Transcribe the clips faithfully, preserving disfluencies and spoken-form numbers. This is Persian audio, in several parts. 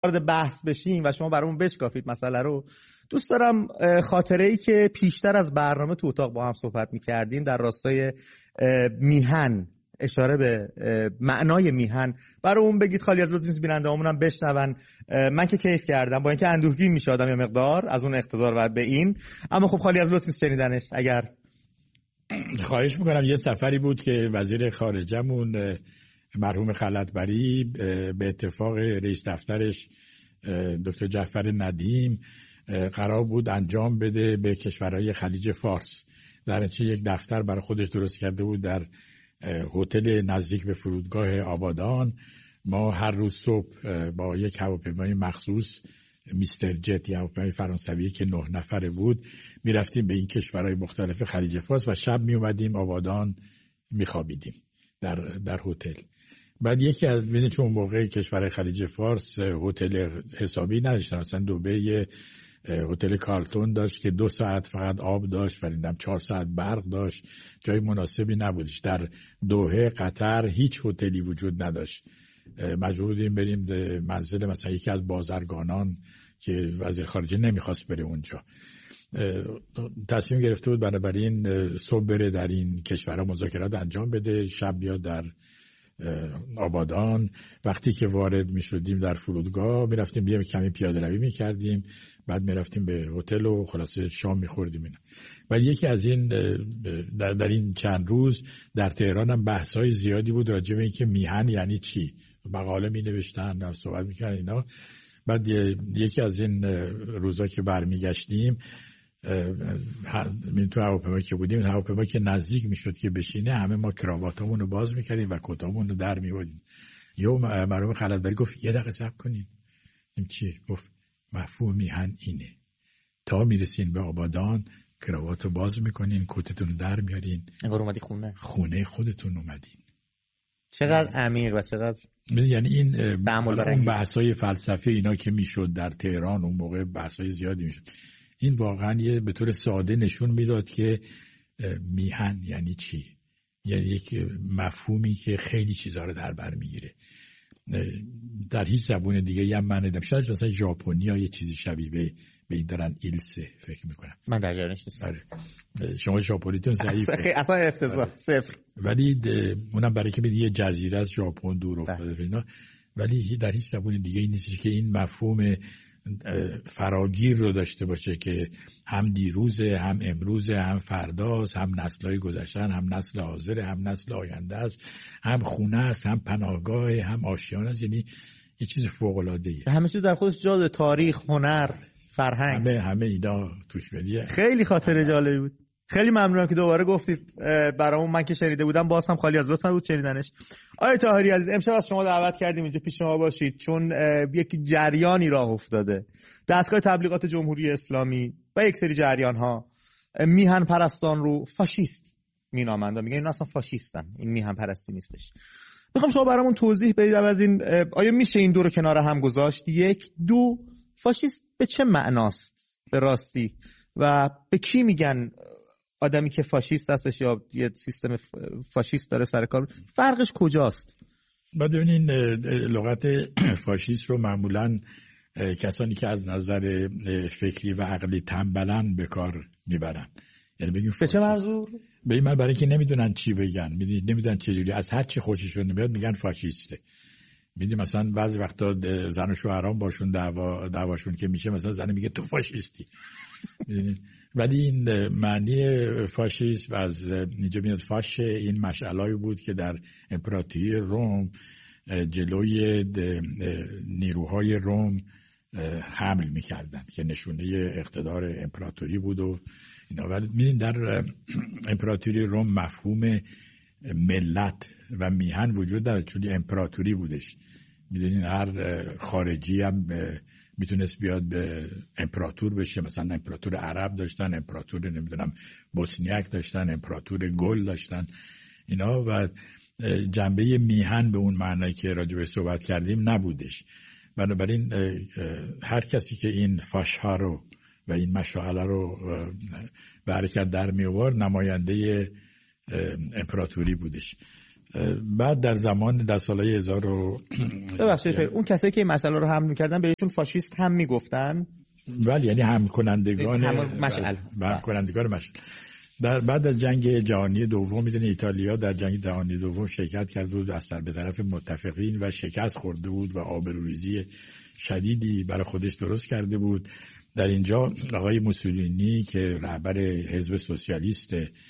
وارد بحث بشیم و شما برامون بشکافید مسئله رو، دوست دارم خاطره‌ای که پیشتر از برنامه تو اتاق با هم صحبت می‌کردیم در راستای میهن، اشاره به معنای میهن برای اون بگید. خالی از لطف نیست بیننده‌هامون هم بشنون. من که کیف کردم، با اینکه اندوهگین میشه آدم یه مقدار از اون اقتدار و به این، اما خب خالی از لطف نیست شنیدنش. اگر خواهش میکنم. یه سفری بود که وزیر خارجمون مرحوم خلعتبری به اتفاق رئیس دفترش دکتر جعفر ندیم قرار بود انجام بده به کشورهای خلیج فارس. در نتیجه یک دفتر برای خودش درست کرده بود در هتل نزدیک به فرودگاه آبادان. ما هر روز صبح با یک هواپیمای مخصوص میستر جت، یا هواپیمای فرانسوی که نه نفره بود، میرفتیم به این کشورهای مختلف خلیج فارس و شب میومدیم آبادان میخوابیدیم در در هتل. بعد یکی از ببینید چون موقع کشور خلیج فارس هتل حسابی نداشتن، مثلا دبی هتل کارلتون داشت که دو ساعت فقط آب داشت، ولیدم چهار ساعت برق داشت، جای مناسبی نبودش. در دوحه قطر هیچ هتلی وجود نداشت، مجبور بودیم بریم منزل مثلا یکی از بازرگانان که وزیر خارجه نمیخواست بره اونجا. تصمیم گرفته بود بنابراین صبح بره در این کشورها مذاکرات انجام بده، شب بیاد در آبادان. وقتی که وارد می شدیم در فرودگاه می رفتیم بیام کمی پیاده روی می کردیم، بعد می رفتیم به هتل و خلاصه شام می خوردیم اینا. بعد یکی از این در, در این چند روز در تهران هم بحث های زیادی بود راجع به اینکه میهن یعنی چی، مقاله می نوشتن، صحبت می کردن اینا. بعد یکی از این روزا که برمیگشتیم من تو هواپیما که بودیم، هواپیما که نزدیک میشد که بشینه، همه ما کراواتامون رو باز میکردیم و کتامون رو در می‌آوردیم. یهو مرحوم خلعتبری گفت یه دقیقه صبر کنین. این چیه؟ گفت مفهوم میهن اینه، تا میرسین به آبادان کراواتو باز میکنین، کتتون رو در میارین، انگار اومدی خونه خونه خودتون اومدین. چقدر عمیق و چقدر، یعنی این اون بحث‌های فلسفی اینا که میشد در تهران اون موقع، بحث‌های زیادی میشد. این واقعا یه به طور ساده نشون میداد که میهن یعنی چی، یعنی یک مفهومی که خیلی چیزا رو در بر میگیره. در هیچ زبون دیگه هم من ندیدم. شاید مثلا ژاپنی‌ها یه چیزی شبیه به به این دارن، ایلسه فکر میکنم. من در جریانش نیستم. شما ژاپنیتون ضعیفه اصلا افتضاح صفر. ولی اونم برای که یه جزیره از ژاپن دور افتاده اینا، ولی در هیچ زبون دیگه ای نیست که این مفهوم فراگیر رو داشته باشه که هم دیروزه، هم امروزه، هم فرداست، هم نسل‌های گذشتن، هم نسل حاضر، هم نسل آینده است، هم خونه است، هم پناهگاه، هم آشیانه است. یعنی یه چیز فوق‌العاده‌ای. همه چیز در خودش جا داره، تاریخ، هنر، فرهنگ، همه همه اینا توش بدیه. خیلی خاطره جالبی بود. خیلی ممنونم که دوباره گفتید برامون. من که شنیده بودم باز هم خالی از لطف بود شنیدنش. آقای طاهری عزیز، امشب از شما دعوت کردیم اینجا پیش شما باشید چون یک جریانی راه افتاده. دستگاه تبلیغات جمهوری اسلامی و یک سری جریان ها میهن پرستان رو فاشیست مینامند و میگن اینا اصلا فاشیستن، این میهن پرستی نیستش. میخوام شما برامون توضیح بدید از این، آیا میشه این دو رو کنار هم گذاشت؟ یک، دو، فاشیست به چه معناست به راستی و به کی میگن آدمی که فاشیست هستش یا یه سیستم فاشیست داره سر کار؟ فرقش کجاست؟ بعد ببینین لغت فاشیست رو معمولاً کسانی که از نظر فکری و عقلی تنبلن به کار میبرن. یعنی بگیم به چه منظور؟ به این معنی برای که نمیدونن چی بگن، نمیدونن چه جوری، از هر چی خوششون نمیاد میگن فاشیسته. میدونی مثلا بعضی وقتا زن و شوهران باشون دعوا دعواشون که میشه، مثلا زن میگه تو فاشیستی. میدونی؟ ولی این معنی فاشیسم از اینجا میاد. فاشه این مشعلایی بود که در امپراتوری روم جلوی نیروهای روم حمل میکردن که نشونه اقتدار امپراتوری بود و اینا. ولی میدین در امپراتوری روم مفهوم ملت و میهن وجود داره چون امپراتوری بودش. میدونین هر خارجی هم میتونست بیاد به امپراتور بشه، مثلا امپراتور عرب داشتن، امپراتور نمیدونم بوسنیاک داشتن، امپراتور گل داشتن اینا، و جنبه میهن به اون معنی که راجع به صحبت کردیم نبودش. بنابراین هر کسی که این فاشها رو و این مشاعله رو به حرکت در می آورد نماینده امپراتوری بودش. بعد در زمان در سالهای هزار و ببخشید اون کسایی که این مسئله رو حمل می‌کردن بهشون فاشیست هم میگفتن، ولی یعنی هم کنندگان مشعل هم کنندگان مشعل. در بعد از جنگ جهانی دوم میدونی ایتالیا در جنگ جهانی دوم شرکت کرده بود از به طرف متفقین و شکست خورده بود و آبروریزی شدیدی برای خودش درست کرده بود. در اینجا آقای موسولینی که رهبر حزب سوسیالیست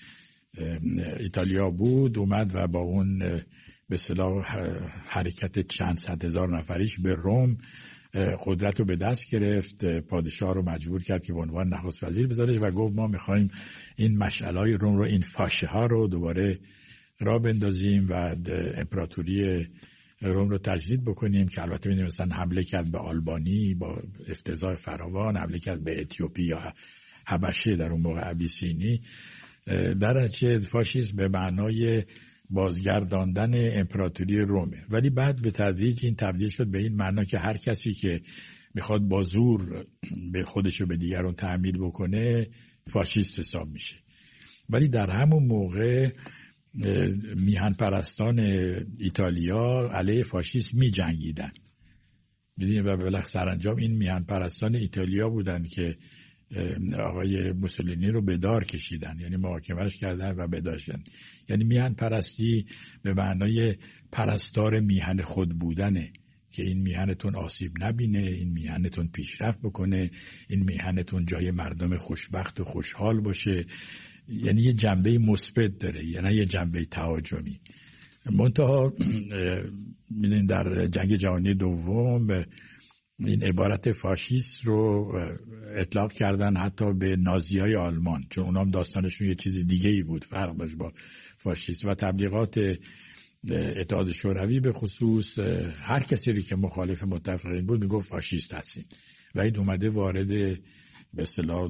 ایتالیا بود اومد و با اون به اصطلاح حرکت چند صد هزار نفریش به روم قدرت رو به دست گرفت. پادشاه رو مجبور کرد که به عنوان نخست وزیر بذارش و گفت ما میخوایم این مشعل‌های روم رو، این فاشه ها رو دوباره راه بندازیم و امپراتوری روم رو تجدید بکنیم، که البته می‌دونیم مثلا حمله کرد به آلبانی با افتضاح فراوان، حمله کرد به اتیوپی یا حبشه در اون موقع ابیسینی. در اصل فاشیسم به معنای بازگرداندن امپراتوری رومه، ولی بعد به تدریج این تبدیل شد به این معنا که هر کسی که میخواد با زور به خودش و به دیگران تعمیل بکنه فاشیست حساب میشه. ولی در همون موقع میهن پرستان ایتالیا علیه فاشیسم می جنگیدن میدونید و بالاخره سرانجام این میهن پرستان ایتالیا بودن که آقای موسولینی رو به دار کشیدن، یعنی محاکمهش کردن و بداشتن. یعنی میهن پرستی به معنای پرستار میهن خود بودنه که این میهنتون آسیب نبینه، این میهنتون پیشرفت بکنه، این میهنتون جای مردم خوشبخت و خوشحال باشه. یعنی یه جنبه مثبت داره، یعنی یه جنبه تهاجمی. منتها میدونید در جنگ جهانی دوم این عبارت فاشیست رو اطلاق کردن حتی به نازیای آلمان، چون اونا هم داستانشون یه چیز دیگه ای بود، فرق داشت با فاشیست. و تبلیغات اتحاد شوروی به خصوص هر کسی رو که مخالف متفقین بود میگفت فاشیست هستین و این اومده وارد به اصطلاح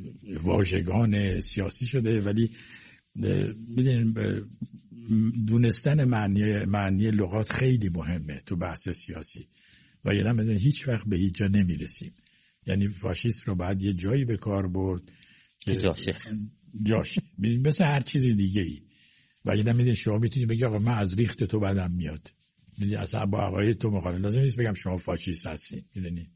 واژگان سیاسی شده. ولی میدونین دونستن معنی معنی لغات خیلی مهمه تو بحث سیاسی و یعنی میدونین هیچ وقت به هیچ جا نمیرسیم. یعنی فاشیست رو باید یه جایی به کار برد که جاشه جاشه مثل هر چیز دیگه ای. و یعنی میدونین شما میتونید بگی آقا من از ریخت تو بدم میاد، میدونی اصلا با عقاید تو مخالف، لازم نیست بگم شما فاشیست هستین. میدونی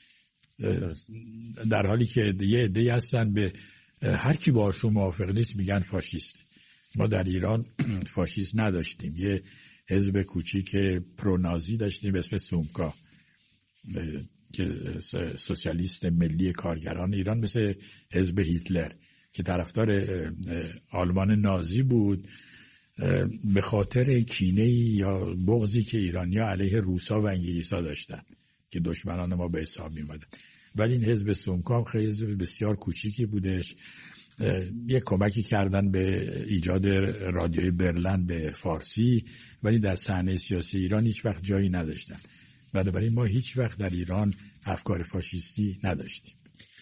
در حالی که یه عده‌ای هستن به هر کی باشون موافق نیست میگن فاشیست. ما در ایران فاشیست نداشتیم، یه حزب کوچیک پرونازی داشتیم به اسم سومکا که سوسیالیست ملی کارگران ایران، مثل حزب هیتلر که طرفدار آلمان نازی بود به خاطر کینه یا بغضی که ایرانی‌ها علیه روسا و انگلیسا داشتن که دشمنان ما به حساب می‌آمدن. ولی این حزب سومکا خیلی حزب بسیار کوچیکی بودش. یک کمکی کردن به ایجاد رادیوی برلن به فارسی، ولی در صحنه سیاسی ایران هیچ وقت جایی نداشتن. بنابراین ما هیچ وقت در ایران افکار فاشیستی نداشتیم.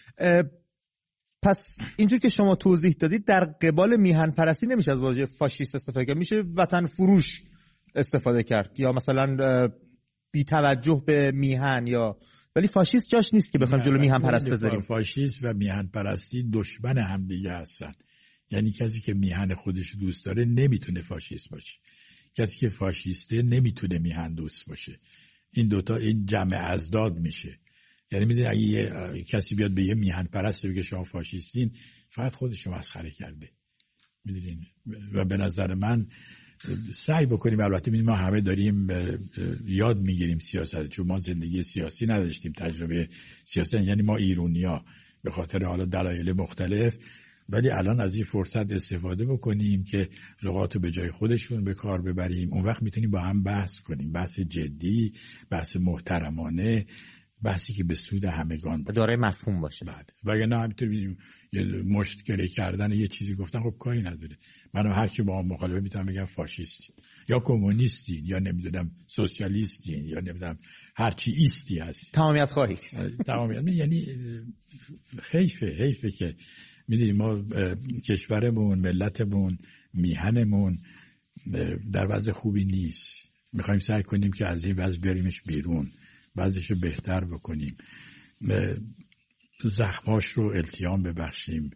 پس اینجور که شما توضیح دادید در قبال میهن پرستی نمیشه از واژه فاشیست استفاده کرد، میشه وطن فروش استفاده کرد یا مثلا بی توجه به میهن، یا ولی فاشیست جاش نیست که بخوایم جلو میهن پرست بذاریم. فاشیست و میهن پرستی دشمن همدیگه هستن. یعنی کسی که میهن خودش دوست داره نمیتونه فاشیست باشه، کسی که فاشیسته نمیتونه میهن دوست باشه. این دوتا این جمع ازداد میشه. یعنی میدونی اگه یه کسی بیاد به یه میهن پرست بگه شما فاشیستین، فقط خودش رو مسخره کرده. میدونین و به نظر من سعی بکنیم، البته ما همه داریم یاد میگیریم سیاست، چون ما زندگی سیاسی نداشتیم، تجربه سیاسی، یعنی ما ایرونیا به خاطر حالا دلایل مختلف، ولی الان از این فرصت استفاده بکنیم که لغات رو به جای خودشون به کار ببریم. اون وقت میتونیم با هم بحث کنیم، بحث جدی، بحث محترمانه، بحثی که به سود همگان باشه، دارای مفهوم باشه. بعد وگرنه همینطور یه مشتگره کردن یه چیزی گفتن خب کاری نداره. منم هر کی با هم مخالفه میتونم بگم فاشیستی یا کمونیستی یا نمیدونم سوسیالیستی یا نمیدونم هر چی ایستی هستی، تمامیت خواهی. تمامیت یعنی حیفه حیفه که میدونی ما کشورمون، ملتمون، میهنمون در وضع خوبی نیست. میخوایم سعی کنیم که از این وضع بیاریمش بیرون، وضعش رو بهتر بکنیم، زخماش رو التیام ببخشیم،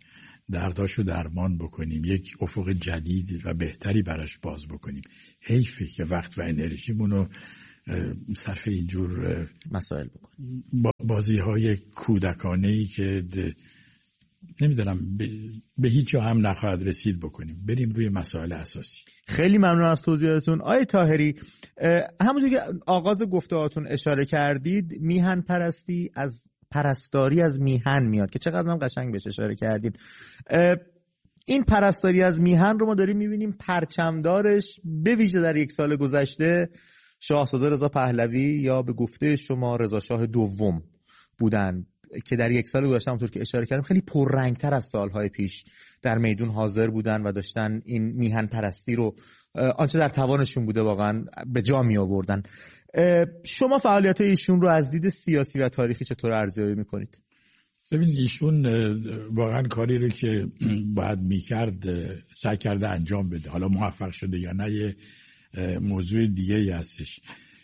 درداشو درمان بکنیم، یک افق جدید و بهتری براش باز بکنیم. حیفه که وقت و انرژیمونو صرف اینجور مسائل بکنیم، بازی های کودکانه‌ای که نمیدونم به هیچ جا هم نخواهد رسید بکنیم. بریم روی مسائل اساسی. خیلی ممنون از توضیحاتون آقای طاهری. همونجور که آغاز گفته‌هاتون اشاره کردید، میهن پرستی از پرستاری از میهن میاد که چقدر هم قشنگ بهش اشاره کردید. این پرستاری از میهن رو ما داریم میبینیم پرچمدارش به ویژه در یک سال گذشته شاهزاده رضا پهلوی یا به گفته شما رضا شاه دوم بودن که در یک سال گذشته همونطور که اشاره کردم خیلی پررنگتر از سالهای پیش در میدون حاضر بودن و داشتن این میهن پرستی رو آنچه در توانشون بوده واقعا به جا می آوردن. شما فعالیت ایشون رو از دید سیاسی و تاریخی چطور ارزیابی میکنید؟ ببین ایشون واقعا کاری رو که باید میکرد سعی کرده انجام بده، حالا موفق شده یا نه یه موضوع دیگه ای هستش.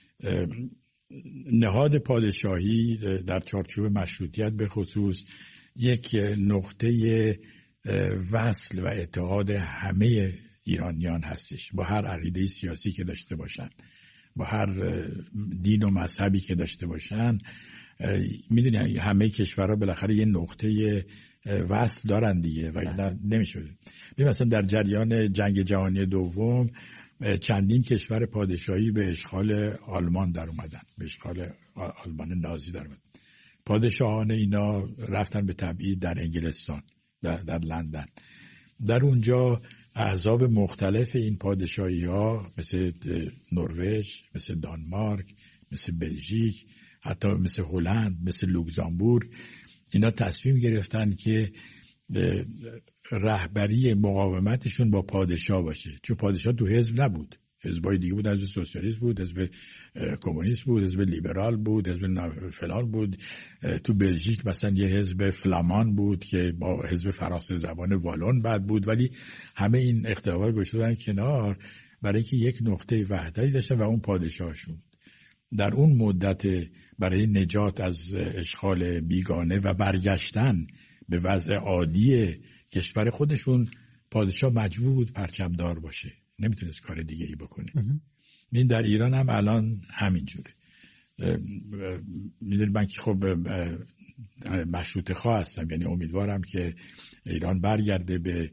نهاد پادشاهی در چارچوب مشروطیت به خصوص یک نقطه وصل و اتحاد همه ایرانیان هستش، با هر عقیده سیاسی که داشته باشن، با هر دین و مذهبی که داشته باشن. میدونی همه کشورها بالاخره یه نقطه وصل دارن دیگه و نمیشه. مثلا در جریان جنگ جهانی دوم چندین کشور پادشاهی به اشغال آلمان در اومدن، به اشغال آلمان نازی در اومدن. پادشاهان اینا رفتن به تبعید در انگلستان، در, در لندن. در اونجا احزاب مختلف این پادشاهی ها مثل نروژ، مثل دانمارک، مثل بلژیک، حتی مثل هلند، مثل لوکزامبورگ، اینا تصمیم گرفتن که رهبری مقاومتشون با پادشاه باشه، چون پادشاه تو حزب نبود، حزبای دیگه بود، حزب سوسیالیست بود، حزب کمونیست بود، حزب لیبرال بود، حزب فلان بود. تو بلژیک مثلا یه حزب فلامان بود که با حزب فرانسه زبان والون بعد بود، ولی همه این اختلافات گذاشته بودن کنار برای اینکه یک نقطه وحدتی داشتن و اون پادشاهشون. در اون مدت برای نجات از اشغال بیگانه و برگشتن به وضع عادی کشور خودشون، پادشاه مجبور بود پرچمدار باشه، نمیتونست کار دیگه ای بکنه. این در ایران هم الان همینجوره. میدونید من که خب مشروطه خواه هستم، یعنی امیدوارم که ایران برگرده به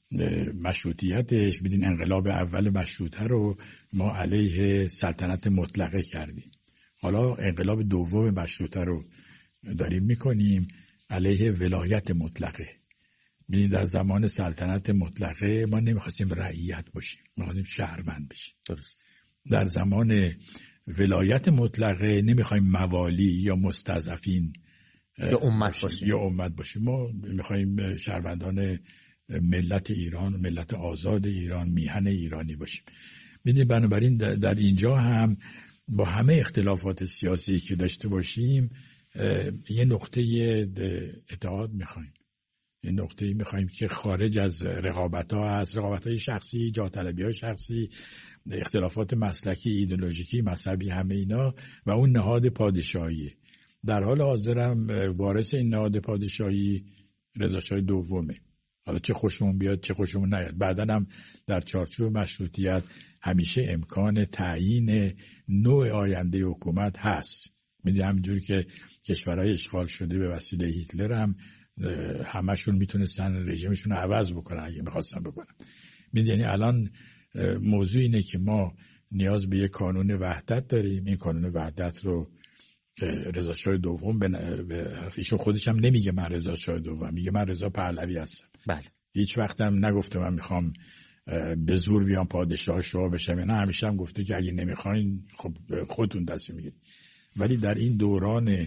مشروطیتش. میدین انقلاب اول مشروطه رو ما علیه سلطنت مطلقه کردیم، حالا انقلاب دوم مشروطه رو داریم میکنیم علیه ولایت مطلقه. میدین در زمان سلطنت مطلقه ما نمیخواستیم رعیت باشیم، ما خواستیم شهروند بشیم. درست. در زمان ولایت مطلقه نمیخوایم موالی یا مستضعفین یا امت باشیم یا امت باشیم ما میخوایم شهروندان ملت ایران، ملت آزاد ایران، میهن ایرانی باشیم. میدونید بنابراین در اینجا هم با همه اختلافات سیاسی که داشته باشیم یه نقطه اتحاد میخوایم، یه نقطه میخوایم که خارج از رقابت ها، از رقابت های شخصی، جاه طلبی های شخصی، اختلافات مسلکی، ایدئولوژیکی، مذهبی، همه اینا و اون نهاد پادشاهی. در حال حاضرم وارث این نهاد پادشاهی رضا شاه دومه، حالا چه خوشمون بیاد چه خوشمون نیاد. بعدن هم در چارچوب مشروطیت همیشه امکان تعیین نوع آینده حکومت هست. میدونی همینجوری که کشورهای اشغال شده به وسیله هیتلر هم همشون میتونستن رژیمشون رو عوض بکنن اگه میخواستن بکنن. میدونی الان موضوع اینه که ما نیاز به یک قانون وحدت داریم. این قانون وحدت رو رضا شاه دوم به ایشون خودش هم نمیگه من رضا شاه دوم، میگه من رضا پهلوی هستم. بله. هیچ وقت هم نگفته من میخوام به زور بیام پادشاه شاه بشم، نه، همیشه هم گفته که اگه نمیخواین خب خودتون تصمیم میگیرید. ولی در این دوران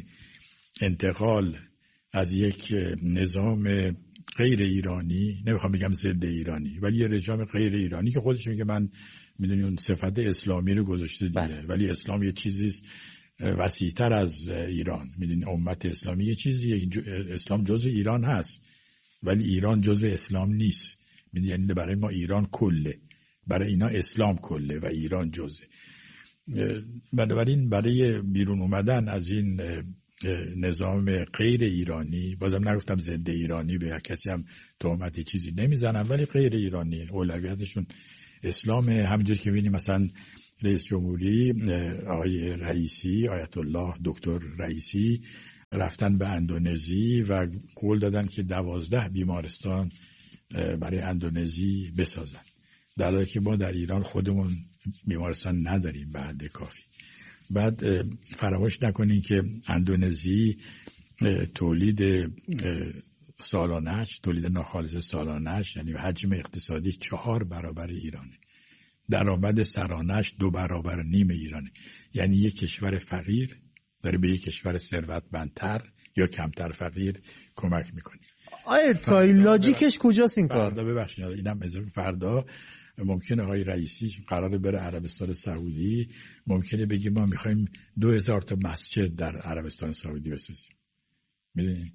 انتقال از یک نظام غیر ایرانی، نمیخوام بگم ضد ایرانی، ولی یه رژیم غیر ایرانی که خودش میگه من میدونی اون صفت اسلامی رو گذاشته دیگه. بله. ولی اسلام یه چیزیست وسیع‌تر از ایران. میدونی امت اسلامی یه چیزی، اسلام جزء ایران هست ولی ایران جزء اسلام نیست. میدونی یعنی برای ما ایران کله، برای اینا اسلام کله و ایران جزء. بنابراین برای بیرون اومدن از این نظام غیر ایرانی، بازم نگفتم ضد ایرانی، به کسی هم تهمتی چیزی نمیزنم، ولی غیر ایرانی اولویتشون اسلام. همونجور که ببینیم مثلا رئیس جمهوری آقای رئیسی، آیت الله دکتر رئیسی رفتن به اندونزی و قول دادن که دوازده بیمارستان برای اندونزی بسازن، در حالی که ما در ایران خودمون بیمارستان نداریم به حد کافی. بعد فراموش نکنین که اندونزی تولید سالانش، تولید ناخالص سالانش، یعنی حجم اقتصادی چهار برابر ایرانه، درآمد سرانش دو برابر نیم ایرانه. یعنی یک کشور فقیر داره به یک کشور ثروتمندتر یا کمتر فقیر کمک میکنه. آیا تای لاجیکش کجاست این کار؟ فردا ببخشید اینم اضافه، فردا ممکنه آقای رئیسی قراره بره عربستان سعودی، ممکنه بگیم ما میخوایم دو هزار تا مسجد در عربستان سعودی بسازیم. میدونید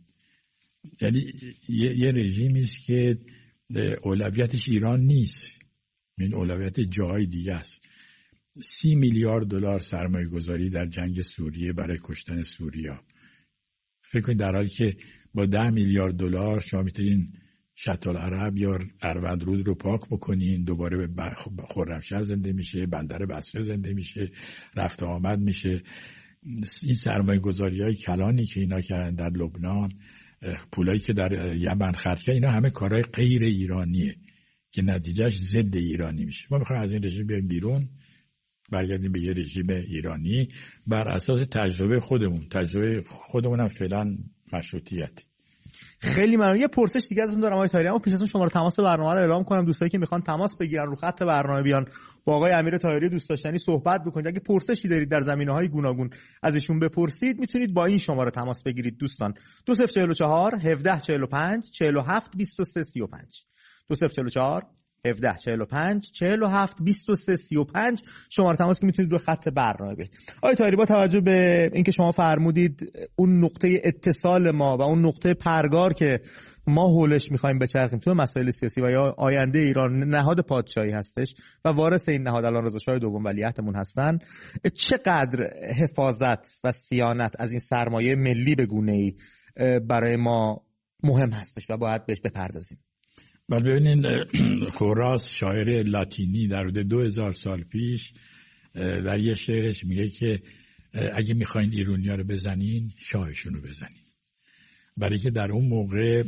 یعنی یه, یه رژیمی است که اولویتش ایران نیست، این اولویت جای دیگه است. سی میلیارد دلار سرمایه گذاری در جنگ سوریه برای کشتن سوریا. فکر کنید در حالی که با ده میلیارد دلار شما میتونین شط العرب یا اروندرود رو پاک بکنین، دوباره به خرمشهر زنده میشه، بندر بصره زنده میشه، رفت آمد میشه. این سرمایه گذاری های کلانی که اینا کردن در لبنان، پولایی که در یمن خرج کردن، اینا همه کارهای غیر ایرانیه که نتیجهش ضد ایرانی میشه. ما میخوایم از این رژیم بیایم بیرون، برگردیم به یه رژیم ایرانی بر اساس تجربه خودمون. تجربه خودمون هم فعلا مشروطیت. خیلی ممنون. یه پرسش دیگه ازتون دارم آقای طاهری، اما پیش از اون شماره تماس برنامه رو اعلام کنم. دوستایی که میخوان تماس بگیرن رو خط برنامه بیان با آقای امیر طاهری دوست داشتنی صحبت بکنید. اگه پرسشی دارید در زمینه‌های گوناگون ازشون بپرسید، میتونید با این شماره تماس بگیرید دوستان. دو صفر چهار چهار هفده چهل و پنج چهل و هفت بیست و سه سی و پنج دو صفر چهار چهار هفده چهل و پنج چهل و هفت بیست و سه سی و پنج شماره تماس که میتونید رو خط برنامه بیاید. آقای طاهری، با توجه به اینکه شما فرمودید اون نقطه اتصال ما و اون نقطه پرگار که ما حولش میخوایم بچرخیم تو مسائل سیاسی و یا آینده ایران نهاد پادشاهی هستش و وارث این نهاد الان رضا شاه دوم ولیعهدمون هستن، چقدر حفاظت و صیانت از این سرمایه ملی به گونه‌ای برای ما مهم هستش و باید بهش بپردازیم؟ بله ببینین، هوراس شاعر لاتینی در حدود دو هزار سال پیش در یه شعرش میگه که اگه میخواین ایرانیا رو بزنین، شاهشون رو بزنین. برای که در اون موقع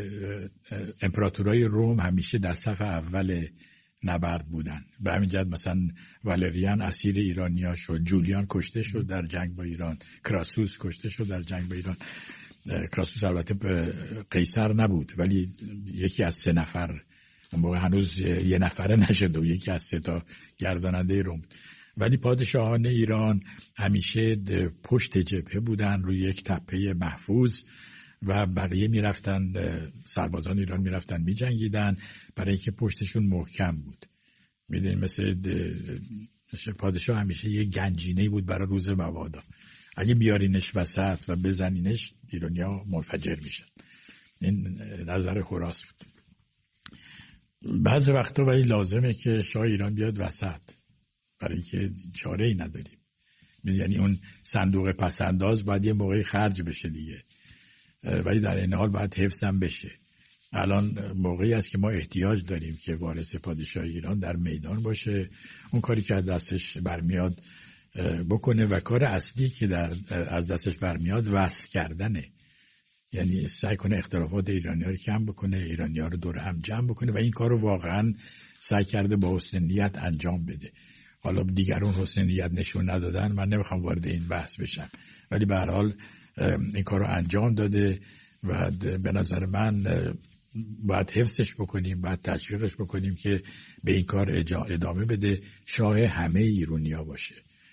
امپراتورای روم همیشه در صف اول نبرد بودن. به همین جهت مثلا والریان اسیر ایرانیا شد، جولیان کشته شد در جنگ با ایران، کراسوس کشته شد در جنگ با ایران. کراسوس البته قیصر نبود، ولی یکی از سه نفر، اون موقع هنوز یه نفره نشده و یکی از سه تا گرداننده روم. ولی پادشاهان ایران همیشه پشت جبهه بودن، روی یک تپه محفوظ، و بقیه میرفتن، سربازان ایران میرفتن میجنگیدن برای اینکه پشتشون محکم بود. میدونید مثل پادشاه همیشه یه گنجینه بود برای روز مبادا، اگه بیارینش وسط و بزنینش ایرانیا منفجر میشن. این نظر هوراس بود. بعض وقتا ولی لازمه که شاه ایران بیاد وسط، برای اینکه چاره ای نداریم. یعنی اون صندوق پسنداز باید یه موقعی خرج بشه دیگه، ولی در این حال باید حفظ هم بشه. الان موقعی است که ما احتیاج داریم که وارث پادشاه ایران در میدان باشه، اون کاری که از دستش برمیاد بکنه، و کار اصلی که در از دستش برمیاد وصل کردنه. یعنی سعی کنه اختلافات ایرانی‌ها رو کم بکنه، ایرانی‌ها رو دور هم جمع بکنه، و این کار رو واقعا سعی کرده با حسن نیت انجام بده. حالا دیگران حسن نیت نشون ندادن، من نمیخوام وارد این بحث بشم، ولی به هر حال این کار رو انجام داده و به نظر من باید حفظش بکنیم، باید تشویقش بکنیم که به این کار ادامه بده، شاه همه ایرانی‌ها باشه،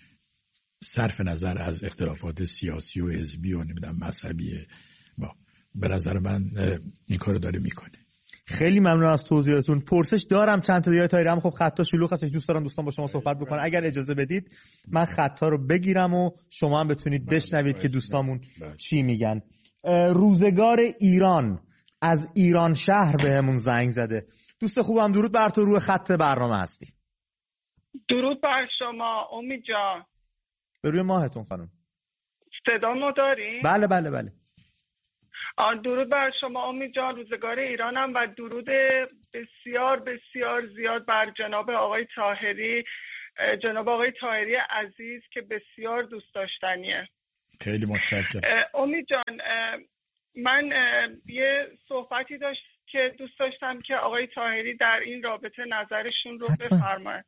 صرف نظر از اختلافات سیاسی و حزبی و نمیدونم مذهبی ما. به نظر من این کارو داره میکنه. خیلی ممنون از توضیحاتون. پرسش دارم چند تا دیگه تایرم، خب خطا شلوغ هستش، دوست دارم دوستان با شما صحبت بکنن. اگر اجازه بدید من خطا رو بگیرم و شما هم بتونید بشنوید که دوستامون چی میگن. روزگار ایران از ایران شهر بهمون زنگ زده. دوست خوبم درود بر تو، روی خط برنامه هستی. درود بر شما امید جان. به روی ماهتون خانم. صدامو دارین؟ بله بله بله. درود بر شما امید جان، روزگار ایرانم، و درود بسیار بسیار زیاد بر جناب آقای طاهری، جناب آقای طاهری عزیز که بسیار دوست داشتنیه. خیلی متشکرم. امید جان، من یه صحبتی داشت که دوست داشتم که آقای طاهری در این رابطه نظرشون رو بفرمایند.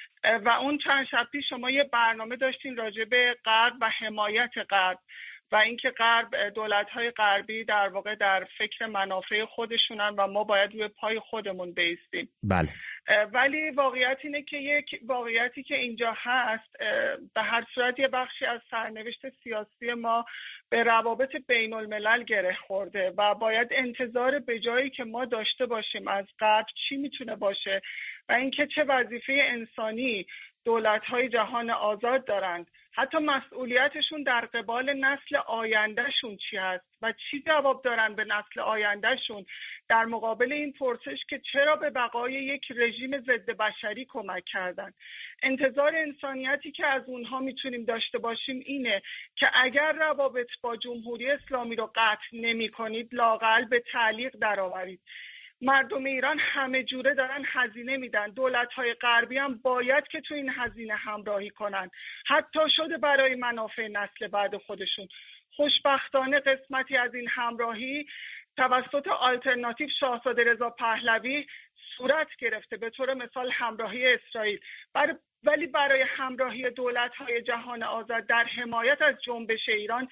و اون چند شب پیش شما یه برنامه داشتین راجع به غرب و حمایت غرب و اینکه غرب، دولت‌های غربی در واقع در فکر منافع خودشونن و ما باید روی پای خودمون بایستیم. بله. ولی واقعیت اینه که یک واقعیتی که اینجا هست، به هر صورت یه بخشی از سرنوشت سیاسی ما به روابط بین الملل گره خورده و باید انتظار به جایی که ما داشته باشیم از غرب چی میتونه باشه و اینکه چه وظیفه انسانی دولت‌های جهان آزاد دارند، حتی مسئولیتشون در قبال نسل آیندهشون چی هست و چی جواب دارن به نسل آیندهشون در مقابل این پرسش که چرا به بقای یک رژیم ضد بشری کمک کردن. انتظار انسانیتی که از اونها میتونیم داشته باشیم اینه که اگر روابط با جمهوری اسلامی رو قطع نمی کنید، لااقل به تعلیق درآورید. مردم ایران همه جوره دارن هزینه میدن، دولت‌های غربی هم باید که تو این هزینه همراهی کنن، حتی شده برای منافع نسل بعد خودشون. خوشبختانه قسمتی از این همراهی توسط آلترناتیو شاهزاده رضا پهلوی صورت گرفته، به طور مثال همراهی اسرائیل. بر... ولی برای همراهی دولت‌های جهان آزاد در حمایت از جنبش ایران،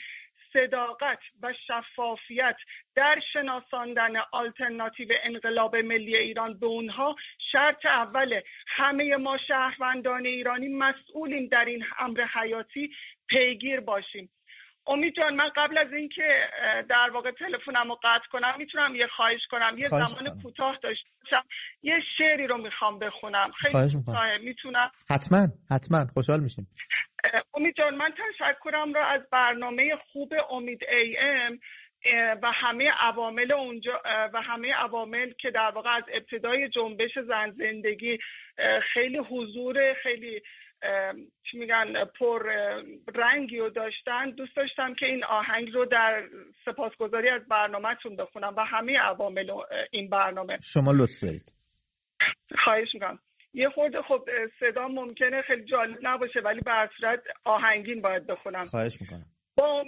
صداقت و شفافیت در شناساندن آلترناتیو انقلاب ملی ایران به اونها شرط اوله. همه ما شهروندان ایرانی مسئولیم در این امر حیاتی پیگیر باشیم. امید جان، من قبل از اینکه در واقع تلفنمو قطع کنم میتونم یه خواهش کنم؟ یه زمان کوتاه داشتم، یه شعری رو میخوام بخونم. خیلی کوتاه میتونم؟ حتما حتما، خوشحال میشیم. امید جان، من تشکرم را از برنامه خوب امید ای ام و همه عوامل اونجا و همه عوامل که در واقع از ابتدای جنبش زن زندگی خیلی حضور خیلی چی میگن پر رنگی رو داشتن، دوست داشتم که این آهنگ رو در سپاسگزاری از برنامه‌تون بخونم و همه عوامل این برنامه. شما لطف دارید. خواهش میکنم. یه خورده خب صدا ممکنه خیلی جالب نباشه ولی به هر صورت آهنگین باید بخونم. خواهش میکنم. با